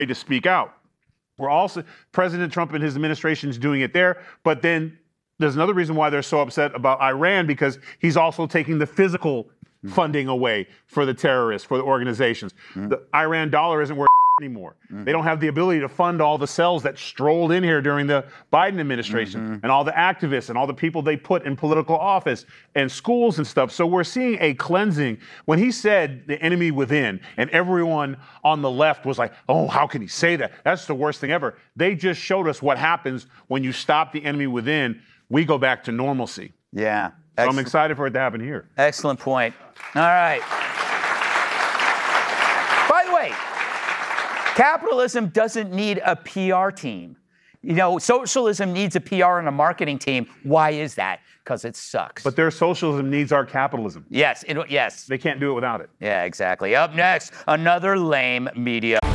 to speak out. We're also, President Trump and his administration is doing it there, but then there's another reason why they're so upset about Iran, because he's also taking the physical funding away for the terrorists, for the organizations. The Iran dollar isn't worth anymore. They don't have the ability to fund all the cells that strolled in here during the Biden administration and all the activists and all the people they put in political office and schools and stuff. So we're seeing a cleansing. When he said the enemy within, and everyone on the left was like, oh, how can he say that? That's the worst thing ever. They just showed us what happens when you stop the enemy within. We go back to normalcy. Yeah. So I'm excited for it to happen here. Excellent point. All right. By the way, capitalism doesn't need a PR team. You know, socialism needs a PR and a marketing team. Why is that? Because it sucks. But their socialism needs our capitalism. Yes. Yes. They can't do it without it. Yeah, exactly. Up next, another lame media.